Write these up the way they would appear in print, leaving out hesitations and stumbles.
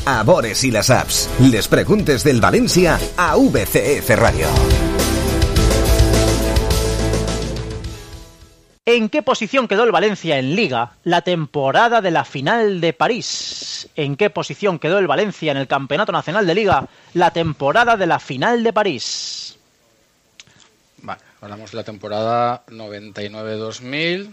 a Bores i les apps. Les preguntes del València a VCF Radio. ¿En qué posición quedó el Valencia en Liga la temporada de la final de París? ¿En qué posición quedó el Valencia en el Campeonato Nacional de Liga la temporada de la final de París? Vale, hablamos de la temporada 99-2000.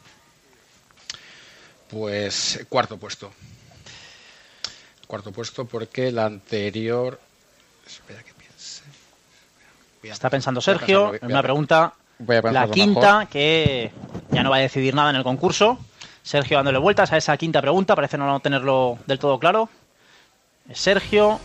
Pues cuarto puesto. Cuarto puesto porque la anterior... Espera que piense. Está pensando Sergio en una pregunta... La quinta, mejor. Que ya no va a decidir nada en el concurso. Sergio dándole vueltas a esa quinta pregunta. Parece no tenerlo del todo claro. Sergio.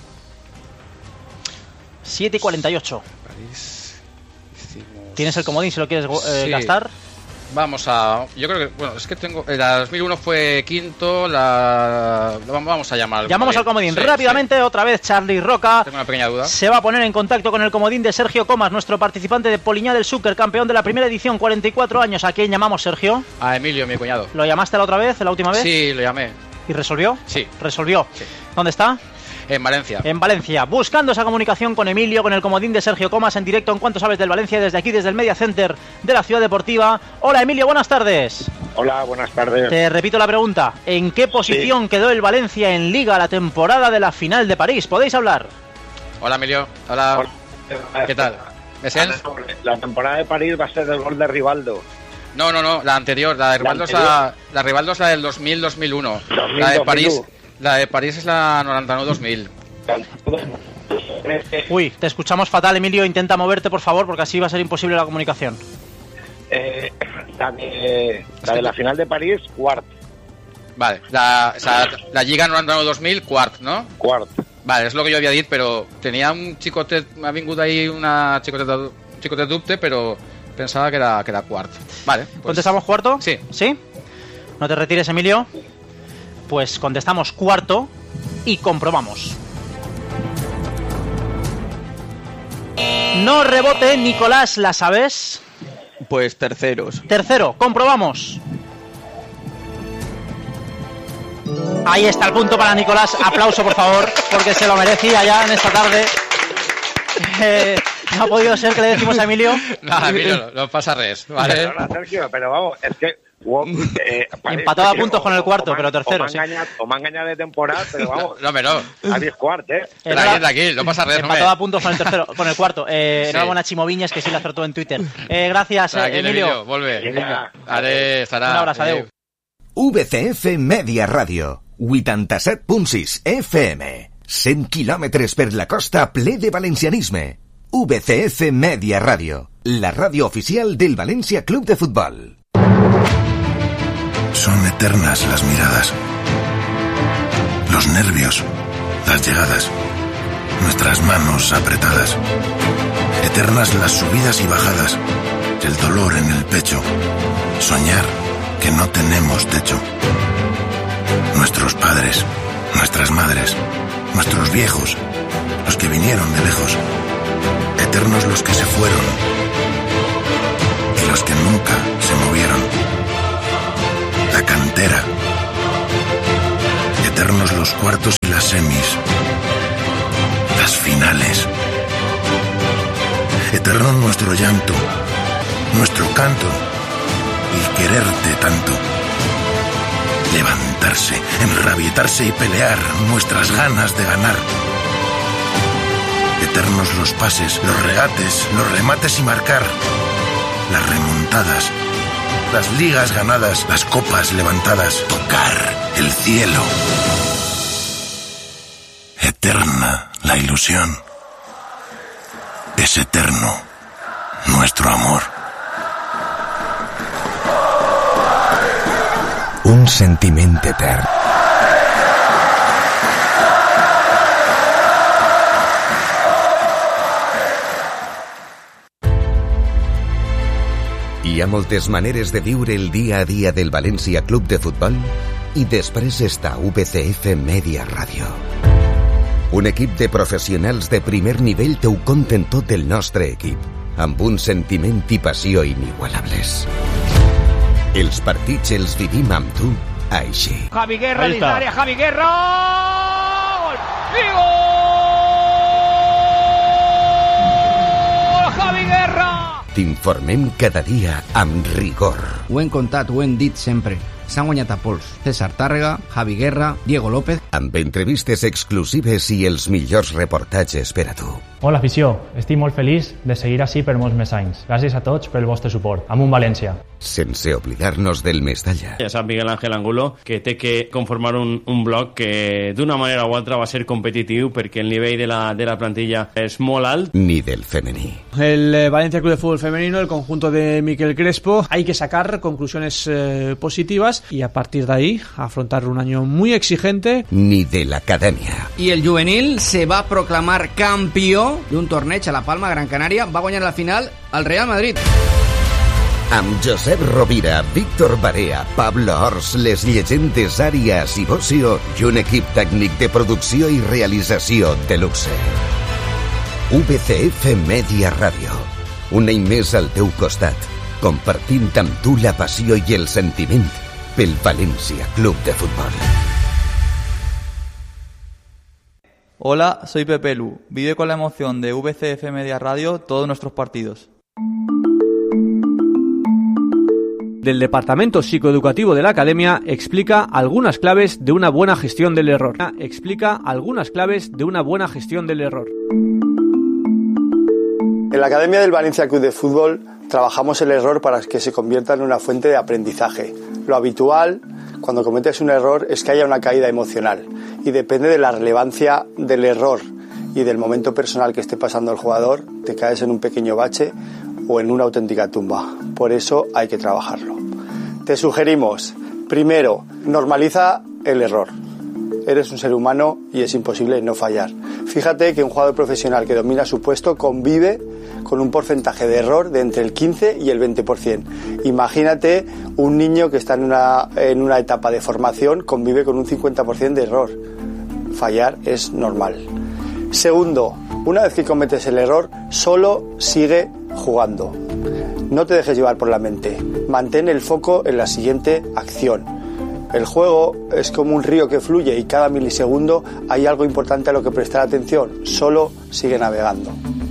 7:48. París. Hicimos... ¿Tienes el comodín si lo quieres gastar? Vamos a... Yo creo que... Bueno, es que tengo... La 2001 fue quinto, vamos a llamar... Llamamos al comodín. Sí, rápidamente, sí. Otra vez Charlie Roca. Tengo una pequeña duda. Se va a poner en contacto con el comodín de Sergio Comas, nuestro participante de Poliñá del Súper, campeón de la primera edición, 44 años. ¿A quién llamamos, Sergio? A Emilio, mi cuñado. ¿Lo llamaste la última vez? Sí, lo llamé. ¿Y resolvió? Sí. ¿Resolvió? Sí. ¿Dónde está? En Valencia. En Valencia. Buscando esa comunicación con Emilio, con el comodín de Sergio Comas en directo en Cuánto Sabes del Valencia, desde aquí, desde el Media Center de la Ciudad Deportiva. Hola, Emilio, buenas tardes. Hola, buenas tardes. Te repito la pregunta. ¿En qué posición quedó el Valencia en Liga la temporada de la final de París? ¿Podéis hablar? Hola, Emilio. Hola. ¿Qué tal? ¿Me sents? La temporada de París va a ser el gol de Rivaldo. No, la anterior. La de Rivaldo es la del 2000-2001. La de París... La de París es la 99-2000. Uy, te escuchamos fatal, Emilio. Intenta moverte, por favor, porque así va a ser imposible la comunicación. La de la final de París, quart. Vale, la Lliga 99-2000, quart, ¿no? Quart. Vale, és el que jo havia dit, però tenia un xicotet... M'ha vingut ahir una xicotet dubte, però pensava que era quart. Vale, pues... ¿Contestamos cuarto? Sí. ¿Sí? No te retires, Emilio. Pues contestamos cuarto y comprobamos. No rebote, Nicolás, ¿la sabes? Pues terceros. Tercero, comprobamos. Ahí está el punto para Nicolás. Aplauso, por favor, porque se lo merecía ya en esta tarde. No ha podido ser que le decimos a Emilio. No, Emilio, no pasa res, ¿vale? Perdona, Sergio, pero vamos, es que... empatado a puntos con el cuarto, pero tercero. O me ha engañado de temporada, pero vamos. No. Habéis cuarto, Tranquil, no pasa res. Empatado a puntos con el tercero, con el cuarto. Enhorabuena, Chimo Viñas, que sí le acertó en Twitter. Gracias, Emilio. Volve. Adéu, un abrazo, adéu. VCF Media Radio, 87.6 FM, 100 quilòmetres per la costa ple de valencianisme. VCF Media Radio, la radio oficial del Valencia Club de Fútbol. Son eternas las miradas, los nervios, las llegadas, nuestras manos apretadas. Eternas las subidas y bajadas, el dolor en el pecho, soñar que no tenemos techo. Nuestros padres, nuestras madres, nuestros viejos, los que vinieron de lejos. Eternos los que se fueron y los que nunca se movieron. La cantera. Eternos los cuartos y las semis. Las finales. Eterno nuestro llanto, nuestro canto y quererte tanto. Levantarse, enrabietarse y pelear nuestras ganas de ganar. Eternos los pases, los regates, los remates y marcar. Las remontadas, las ligas ganadas, las copas levantadas, tocar el cielo. Eterna la ilusión. Es eterno nuestro amor. Un sentiment etern. Hi ha moltes maneres de viure el dia a dia del València Club de Futbol i després està VCF Media Radio. Un equip de professionals de primer nivell t'ho conten tot el nostre equip, amb un sentiment i passió inigualables. Els partits els vivim amb tu així. Javi Guerra dins l'àrea, Javi Guerra! Gol ¡Y gol! ¡Javi Guerra! T'informem cada dia amb rigor. Ho hem contat, ho hem dit sempre. S'han guanyat a pols. César Tàrrega, Javi Guerra, Diego López... Amb entrevistes exclusives i els millors reportatges per a tu. Hola, afició. Estic molt feliç de seguir així per molts més anys. Gràcies a tots pel vostre suport. Amunt València. Sense oblidar-nos del Mestalla. Ja sap Miguel Ángel Angulo que té que conformar un bloc que d'una manera o altra va ser competitiu perquè el nivell de la plantilla és molt alt. Ni del femení. El Valencia Club de Fútbol Femenino, el conjunto de Miquel Crespo, hay que sacar conclusiones positivas y a partir de ahí afrontar un año muy exigente. Ni de la academia. I el juvenil se va proclamar campió d'un torneig a la Palma, Gran Canària. Va guanyar la final al Real Madrid. Amb Josep Rovira, Víctor Barea, Pablo Ors, les llegendes Àrias i Bocio i un equip tècnic de producció i realització de luxe. VCF Media Ràdio. Un any més al teu costat, compartint amb tu la passió i el sentiment pel València Club de Fútbol. Hola, soy Pepe Lu. Vive con la emoción de VCF Media Radio todos nuestros partidos. Del Departamento Psicoeducativo de la Academia explica algunas claves de una buena gestión del error. En la Academia del Valencia Club de Fútbol trabajamos el error para que se convierta en una fuente de aprendizaje. Lo habitual cuando cometes un error es que haya una caída emocional y depende de la relevancia del error y del momento personal que esté pasando el jugador, te caes en un pequeño bache o en una auténtica tumba. Por eso hay que trabajarlo. Te sugerimos, primero, normaliza el error. Eres un ser humano y es imposible no fallar. Fíjate que un jugador profesional que domina su puesto convive con un porcentaje de error de entre el 15 y el 20%. Imagínate un niño que está en una etapa de formación, convive con un 50% de error. Fallar es normal. Segundo, una vez que cometes el error, solo sigue jugando. No te dejes llevar por la mente. Mantén el foco en la siguiente acción. El juego es como un río que fluye y cada milisegundo hay algo importante a lo que prestar atención. Solo sigue navegando.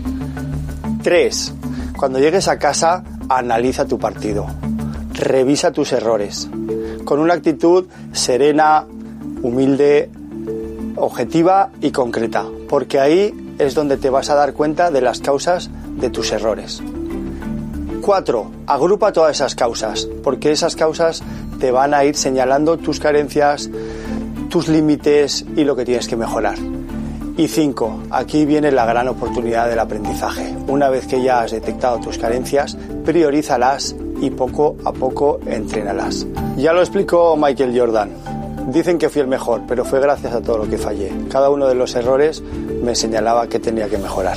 3. Cuando llegues a casa, analiza tu partido. Revisa tus errores. Con una actitud serena, humilde, objetiva y concreta. Porque ahí es donde te vas a dar cuenta de las causas de tus errores. 4. Agrupa todas esas causas. Porque esas causas te van a ir señalando tus carencias, tus límites y lo que tienes que mejorar. Y 5, aquí viene la gran oportunidad del aprendizaje. Una vez que ya has detectado tus carencias, priorízalas y poco a poco entrénalas. Ya lo explicó Michael Jordan. Dicen que fui el mejor, pero fue gracias a todo lo que fallé. Cada uno de los errores me señalaba que tenía que mejorar.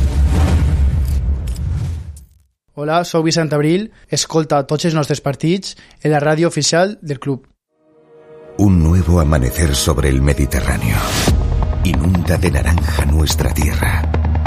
Hola, soy Vicente Abril. Escolta tots els nostres partits en la radio oficial del club. Un nuevo amanecer sobre el Mediterráneo. Inunda de naranja nuestra tierra.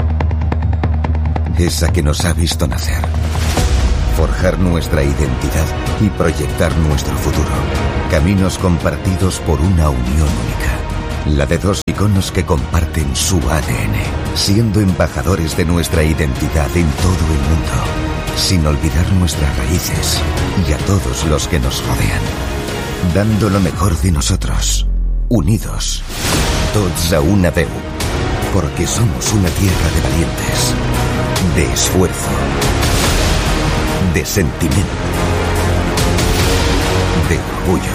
Esa que nos ha visto nacer. Forjar nuestra identidad y proyectar nuestro futuro. Caminos compartidos por una unión única. La de dos iconos que comparten su ADN, siendo embajadores de nuestra identidad en todo el mundo. Sin olvidar nuestras raíces y a todos los que nos rodean. Dando lo mejor de nosotros, unidos, tots a una veu, porque somos una tierra de valientes, de esfuerzo, de sentimiento, de orgullo.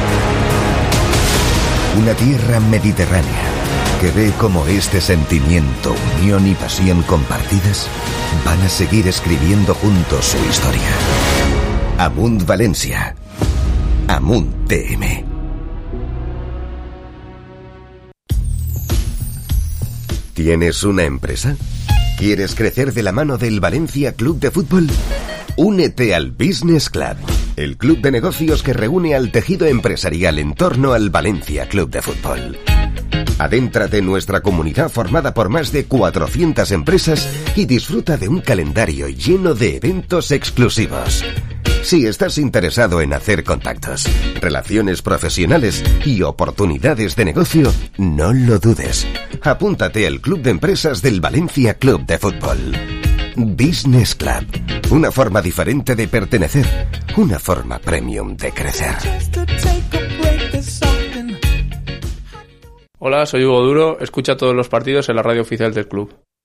Una tierra mediterránea que ve como este sentimiento, unión y pasión compartidas van a seguir escribiendo juntos su historia. Amunt Valencia. Amunt TM. ¿Tienes una empresa? ¿Quieres crecer de la mano del Valencia Club de Fútbol? Únete al Business Club, el club de negocios que reúne al tejido empresarial en torno al Valencia Club de Fútbol. Adéntrate en nuestra comunidad formada por más de 400 empresas y disfruta de un calendario lleno de eventos exclusivos. Si estás interesado en hacer contactos, relaciones profesionales y oportunidades de negocio, no lo dudes. Apúntate al Club de Empresas del Valencia Club de Fútbol. Business Club. Una forma diferente de pertenecer. Una forma premium de crecer. Hola, soy Hugo Duro. Escucha todos los partidos en la radio oficial del club.